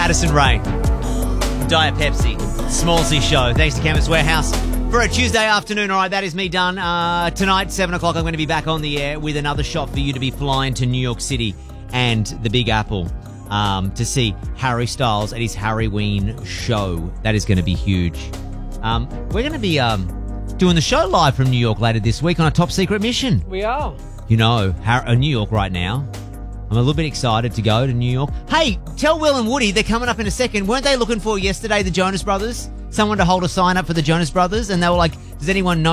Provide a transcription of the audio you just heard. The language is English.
Addison Rae, Diet Pepsi, Smallsy Show. Thanks to Chemist Warehouse for a Tuesday afternoon. All right, that is me done. Tonight, 7 o'clock, I'm going to be back on the air with another shot for you to be flying to New York City and the Big Apple to see Harry Styles at his Harryween show. That is going to be huge. We're going to be doing the show live from New York later this week on a top secret mission. We are. You know, New York right now. I'm a little bit excited to go to New York. Hey, tell Will and Woody they're coming up in a second. Weren't they looking for yesterday, the Jonas Brothers? Someone to hold a sign up for the Jonas Brothers? And they were like, does anyone know